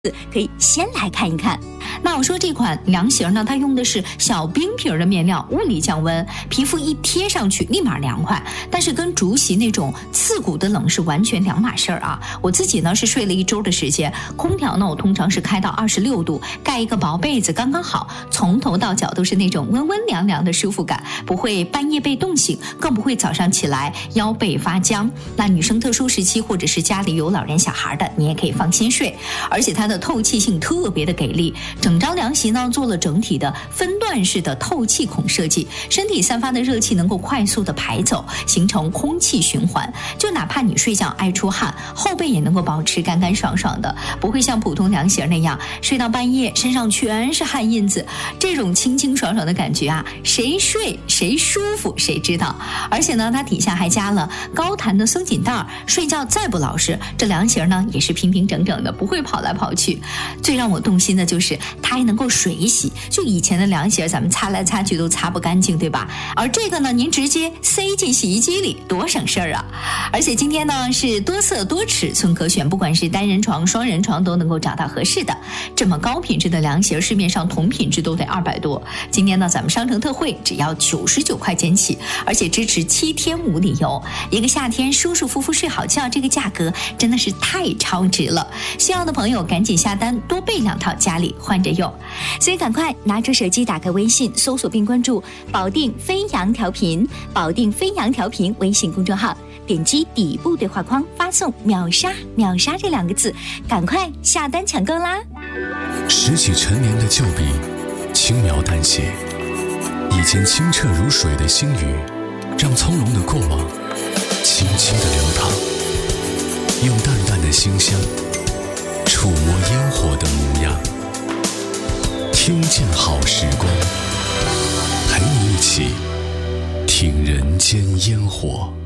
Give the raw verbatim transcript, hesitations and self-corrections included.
可以先来看一看。那我说这款凉席呢，它用的是小冰皮的面料，物理降温，皮肤一贴上去立马凉快。但是跟竹席那种刺骨的冷是完全两码事儿啊。我自己呢是睡了一周的时间，空调呢我通常是开到二十六度，盖一个薄被子刚刚好，从头到脚都是那种温温凉凉的舒服感，不会半夜被冻醒，更不会早上起来腰背发僵。那女生特殊时期或者是家里有老人小孩的，你也可以放心睡。而且它的透气性特别的给力，整张凉席呢做了整体的分段式的透气孔设计，身体散发的热气能够快速的排走，形成空气循环。就哪怕你睡觉爱出汗，后背也能够保持干干爽爽的，不会像普通凉席那样睡到半夜身上全是汗印子。这种清清爽爽的感觉啊，谁睡谁舒服谁知道。而且呢，它底下还加了高弹的松紧带，睡觉再不老实，这凉席呢也是平平整整的，不会跑来跑去。最让我动心的就是它还能够水洗，就以前的凉席咱们擦来擦去都擦不干净，对吧？而这个呢，您直接塞进洗衣机里，多省事儿啊！而且今天呢是多色多尺寸可选，不管是单人床、双人床都能够找到合适的。这么高品质的凉席，市面上同品质都得二百多。今天呢，咱们商城特惠只要九十九块钱起，而且支持七天无理由。一个夏天舒舒服服睡好觉，这个价格真的是太超值了。需要的朋友赶紧下单，多备两套，家里换着用。所以赶快拿出手机，打开微信，搜索并关注保定飞扬调频，保定飞扬调频微信公众号，点击底部对话框发送秒杀秒杀这两个字，赶快下单抢购啦！ 拾起陈年的旧笔，轻描淡写，已经清澈如水的星宇，让从容的过往轻轻地流淌，用淡淡的馨香触摸烟火的模样，听见好时光，陪你一起听人间烟火。